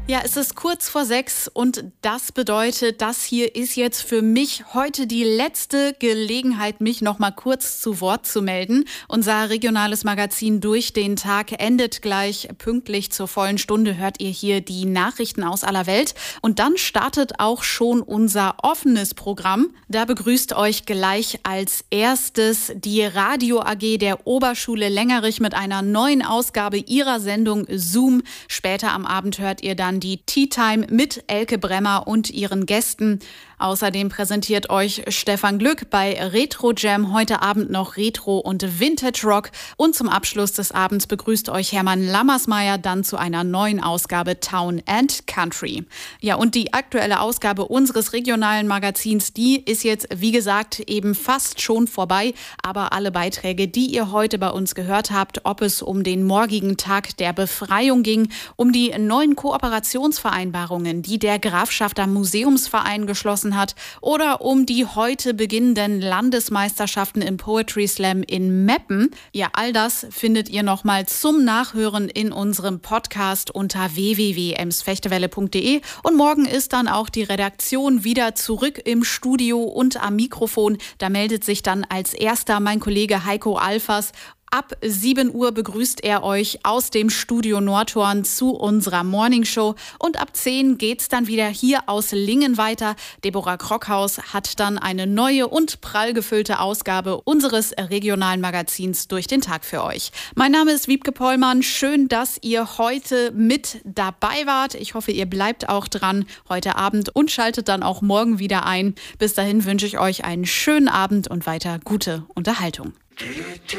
Ja, es ist kurz vor 6 und das bedeutet, das hier ist jetzt für mich heute die letzte Gelegenheit, mich noch mal kurz zu Wort zu melden. Unser regionales Magazin Durch den Tag endet gleich. Pünktlich zur vollen Stunde hört ihr hier die Nachrichten aus aller Welt. Und dann startet auch schon unser offenes Programm. Da begrüßt euch gleich als erstes die Radio AG der Oberschule Lengerich mit einer neuen Ausgabe ihrer Sendung Zoom. Später am Abend hört ihr dann die Tea Time mit Elke Bremmer und ihren Gästen. Außerdem präsentiert euch Stefan Glück bei Retro Jam heute Abend noch Retro und Vintage Rock. Und zum Abschluss des Abends begrüßt euch Hermann Lammersmeier dann zu einer neuen Ausgabe Town and Country. Ja, und die aktuelle Ausgabe unseres regionalen Magazins, die ist jetzt, wie gesagt, eben fast schon vorbei. Aber alle Beiträge, die ihr heute bei uns gehört habt, ob es um den morgigen Tag der Befreiung ging, um die neuen Kooperationsvereinbarungen, die der Grafschafter Museumsverein geschlossen hat, oder um die heute beginnenden Landesmeisterschaften im Poetry Slam in Meppen. Ja, all das findet ihr nochmal zum Nachhören in unserem Podcast unter www.emsfechtewelle.de. Und morgen ist dann auch die Redaktion wieder zurück im Studio und am Mikrofon. Da meldet sich dann als erster mein Kollege Heiko Alfers. Ab 7 Uhr begrüßt er euch aus dem Studio Nordhorn zu unserer Morningshow. Und ab 10 geht's dann wieder hier aus Lingen weiter. Deborah Krockhaus hat dann eine neue und prall gefüllte Ausgabe unseres regionalen Magazins Durch den Tag für euch. Mein Name ist Wiebke Pollmann. Schön, dass ihr heute mit dabei wart. Ich hoffe, ihr bleibt auch dran heute Abend und schaltet dann auch morgen wieder ein. Bis dahin wünsche ich euch einen schönen Abend und weiter gute Unterhaltung.